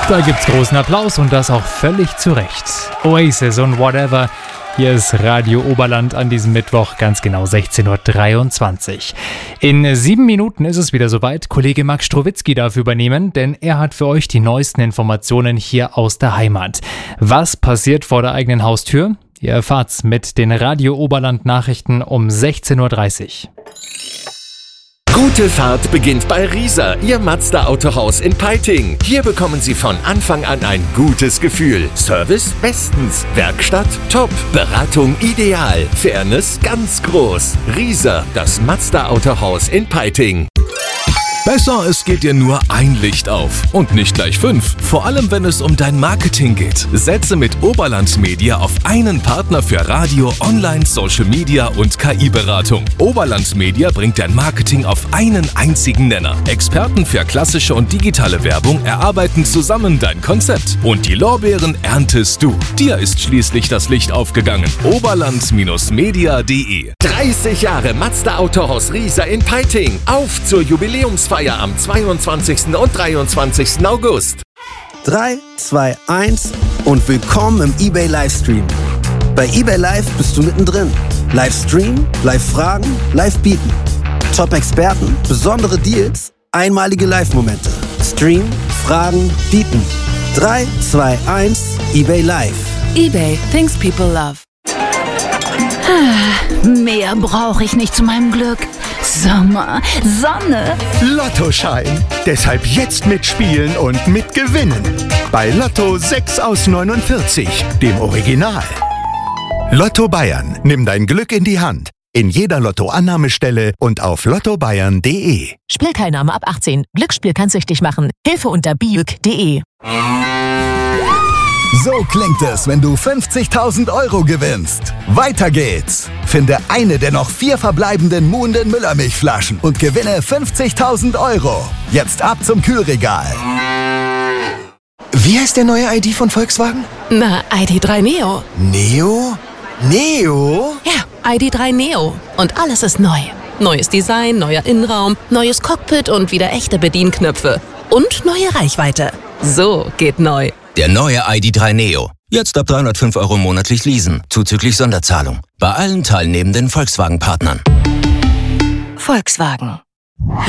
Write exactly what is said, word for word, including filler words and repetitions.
Da gibt's großen Applaus und das auch völlig zu Recht. Oasis und Whatever. Hier ist Radio Oberland an diesem Mittwoch, ganz genau sechzehn Uhr dreiundzwanzig. In sieben Minuten ist es wieder soweit. Kollege Max Strowitzki darf übernehmen, denn er hat für euch die neuesten Informationen hier aus der Heimat. Was passiert vor der eigenen Haustür? Ihr erfahrt's mit den Radio Oberland Nachrichten um sechzehn Uhr dreißig. Gute Fahrt beginnt bei Rieser, Ihr Mazda-Autohaus in Peiting. Hier bekommen Sie von Anfang an ein gutes Gefühl. Service bestens, Werkstatt top, Beratung ideal, Fairness ganz groß. Rieser, das Mazda-Autohaus in Peiting. Besser, es geht dir nur ein Licht auf und nicht gleich fünf. Vor allem, wenn es um dein Marketing geht. Setze mit Oberland Media auf einen Partner für Radio, Online, Social Media und K I-Beratung. Oberland Media bringt dein Marketing auf einen einzigen Nenner. Experten für klassische und digitale Werbung erarbeiten zusammen dein Konzept. Und die Lorbeeren erntest du. Dir ist schließlich das Licht aufgegangen. Oberland Media punkt de dreißig Jahre Mazda Autohaus Rieser in Peiting. Auf zur Jubiläumsfeier am zweiundzwanzigsten und dreiundzwanzigsten August. drei, zwei, eins und willkommen im eBay Livestream. Bei eBay Live bist du mittendrin. Livestream, Live-Fragen, Live-Bieten. Top-Experten, besondere Deals, einmalige Live-Momente. Stream, Fragen, Bieten. drei, zwei, eins, eBay Live. eBay, things people love. Mehr brauche ich nicht zu meinem Glück. Sommer, Sonne. Lottoschein. Deshalb jetzt mitspielen und mitgewinnen. Bei Lotto sechs aus neunundvierzig, dem Original. Lotto Bayern. Nimm dein Glück in die Hand. In jeder Lottoannahmestelle und auf lotto bayern punkt de. Spielteilnahme ab achtzehn. Glücksspiel kann süchtig machen. Hilfe unter biuk punkt de. So klingt es, wenn du fünfzigtausend Euro gewinnst. Weiter geht's. Finde eine der noch vier verbleibenden Muhnden Müllermilchflaschen und gewinne fünfzigtausend Euro. Jetzt ab zum Kühlregal. Wie heißt der neue I D von Volkswagen? Na, I D drei Neo. Neo? Neo? Ja, I D drei Neo. Und alles ist neu. Neues Design, neuer Innenraum, neues Cockpit und wieder echte Bedienknöpfe. Und neue Reichweite. So geht neu. Der neue I D drei Neo. Jetzt ab dreihundertfünf Euro monatlich leasen, zuzüglich Sonderzahlung. Bei allen teilnehmenden Volkswagen-Partnern. Volkswagen.